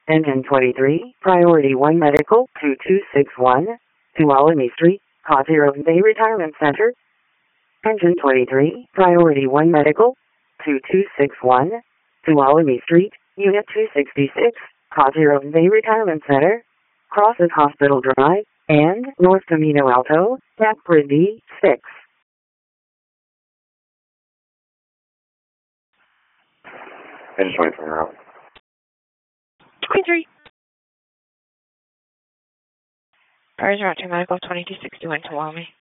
Engine 23, Priority 1 Medical, 2261, Tuolumne Street, Cotyrone Bay Retirement Center. Engine 23, Priority 1 Medical, 2261, Tuolumne Street, Unit 266, Cotyrone Bay Retirement Center, crosses Hospital Drive, and North Camino Alto, Grid D6. Engine 24 out. 23. Fires Route 2 Medical 2261 to Tuolumne.